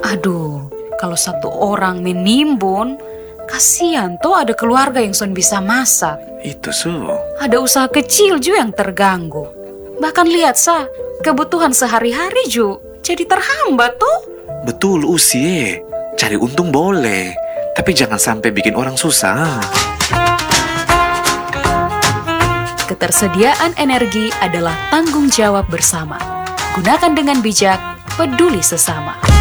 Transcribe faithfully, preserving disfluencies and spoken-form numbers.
Aduh, kalau satu orang menimbun, kasihan tuh ada keluarga yang son bisa masak. Itu su. Ada usaha kecil juga yang terganggu. Bahkan lihat sa, kebutuhan sehari-hari juga jadi terhambat tuh. Betul usie, cari untung boleh, tapi jangan sampai bikin orang susah. Ketersediaan energi adalah tanggung jawab bersama. Gunakan dengan bijak, peduli sesama.